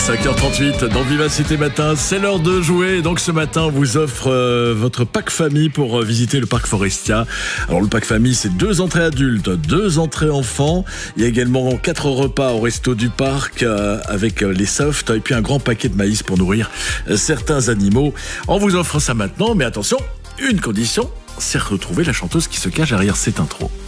5h38 dans Vivacité Matin, c'est l'heure de jouer. Donc ce matin, on vous offre votre pack famille pour visiter le parc Forestia. Alors le pack famille, c'est 2 entrées adultes, 2 entrées enfants. Il y a également 4 repas au resto du parc avec les softs et puis un grand paquet de maïs pour nourrir certains animaux. On vous offre ça maintenant, mais attention, une condition, c'est retrouver la chanteuse qui se cache derrière cette intro.